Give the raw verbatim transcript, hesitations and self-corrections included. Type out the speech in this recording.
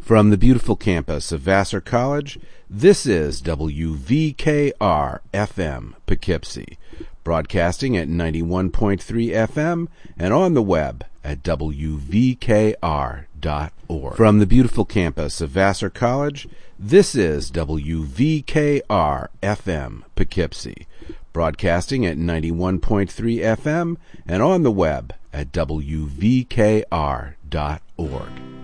From the beautiful campus of Vassar College, this is W V K R F M Poughkeepsie, broadcasting at ninety-one point three F M and on the web at W V K R dot org. From the beautiful campus of Vassar College, this is W V K R F M Poughkeepsie, broadcasting at ninety-one point three F M and on the web at W V K R dot org.